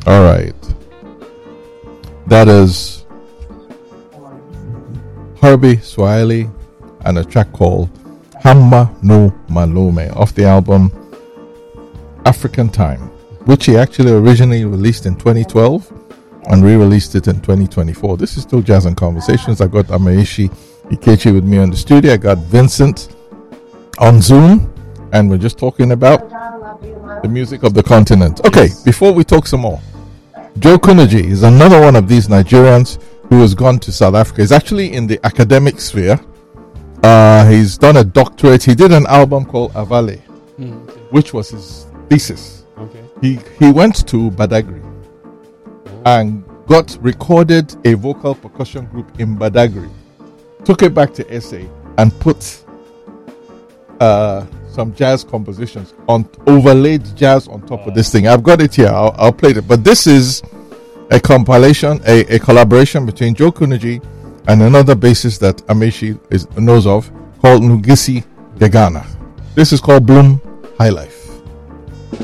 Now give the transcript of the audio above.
All right. That is Herbie Swahili and a track called Hamba no Malume off the album African Time, which he actually originally released in 2012 and re-released it in 2024. This is still Jazz and Conversations. I got Amaechi Ikechi with me on the studio. I got Vincent on Zoom, and we're just talking about the music of the continent. Okay, before we talk some more, Joe Kunuji is another one of these Nigerians who has gone to South Africa. He's actually in the academic sphere. He's done a doctorate. He did an album called Avale, which was his thesis. Okay. He went to Badagry and recorded a vocal percussion group in Badagry, took it back to SA and put some jazz compositions overlaid jazz on top of this thing. I've got it here. I'll play it. But this is a compilation, a collaboration between Joe Kunuji and another bassist that Amaechi knows of called Nugisi Gegana. This is called Bloom High Life.